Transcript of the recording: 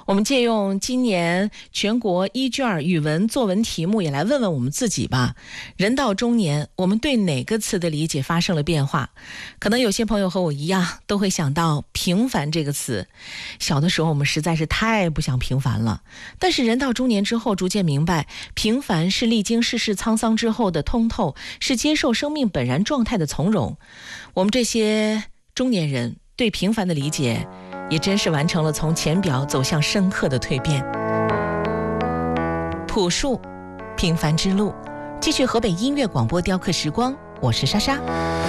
我们借用今年全国一卷语文作文题目，也来问问我们自己吧。人到中年，我们对哪个词的理解发生了变化？可能有些朋友和我一样，都会想到平凡这个词。小的时候我们实在是太不想平凡了，但是人到中年之后，逐渐明白，平凡是历经世事沧桑之后的通透，是接受生命本然状态的从容。我们这些中年人对平凡的理解，也真是完成了从浅表走向深刻的蜕变。朴树，平凡之路，继续河北音乐广播雕刻时光，我是莎莎。